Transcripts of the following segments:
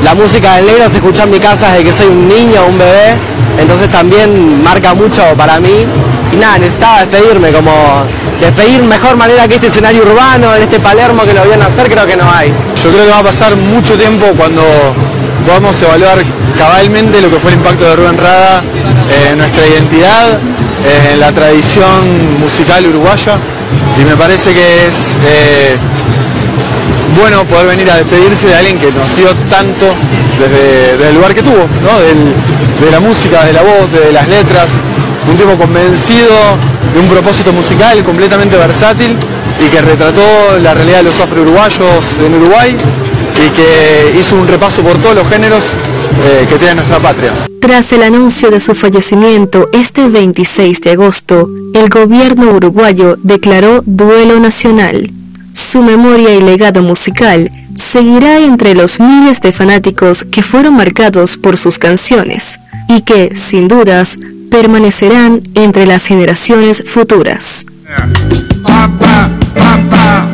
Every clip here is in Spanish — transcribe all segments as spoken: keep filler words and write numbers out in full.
la música del negro se escucha en mi casa desde que soy un niño, un bebé, entonces también marca mucho para mí. Y nada, necesitaba despedirme, como despedir mejor manera que este escenario urbano, en este Palermo que lo vieron hacer, creo que no hay. Yo creo que va a pasar mucho tiempo cuando podamos evaluar cabalmente lo que fue el impacto de Rubén Rada en nuestra identidad, en la tradición musical uruguaya, y me parece que es eh, bueno poder venir a despedirse de alguien que nos dio tanto desde, desde el lugar que tuvo, ¿no? Del, de la música, de la voz, de las letras, un tipo convencido de un propósito musical completamente versátil y que retrató la realidad de los afro-uruguayos en Uruguay y que hizo un repaso por todos los géneros eh, que tiene nuestra patria. Tras el anuncio de su fallecimiento este veintiséis de agosto, el gobierno uruguayo declaró duelo nacional. Su memoria y legado musical seguirá entre los miles de fanáticos que fueron marcados por sus canciones y que, sin dudas, permanecerán entre las generaciones futuras. Papa, papa.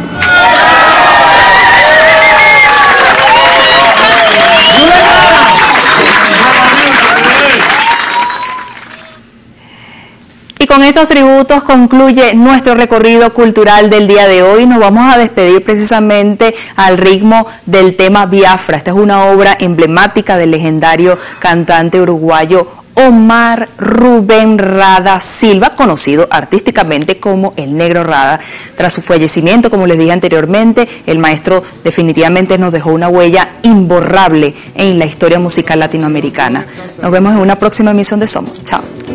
Y con estos tributos concluye nuestro recorrido cultural del día de hoy. Nos vamos a despedir precisamente al ritmo del tema Biafra. Esta es una obra emblemática del legendario cantante uruguayo Omar Rubén Rada Silva, conocido artísticamente como el Negro Rada. Tras su fallecimiento, como les dije anteriormente, el maestro definitivamente nos dejó una huella imborrable en la historia musical latinoamericana. Nos vemos en una próxima emisión de Somos. Chao.